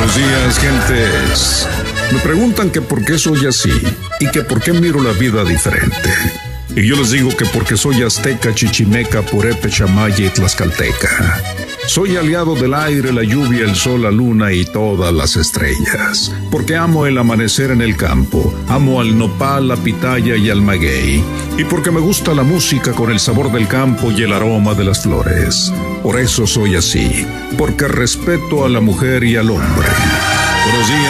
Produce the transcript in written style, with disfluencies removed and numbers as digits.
Buenos días, gentes. Me preguntan que por qué soy así y que por qué miro la vida diferente. Y yo les digo que porque soy azteca, chichimeca, purépecha, maya y tlaxcalteca. Soy aliado del aire, la lluvia, el sol, la luna y todas las estrellas. Porque amo el amanecer en el campo, amo al nopal, la pitaya y al maguey. Y porque me gusta la música con el sabor del campo y el aroma de las flores. Por eso soy así, porque respeto a la mujer y al hombre. Buenos días.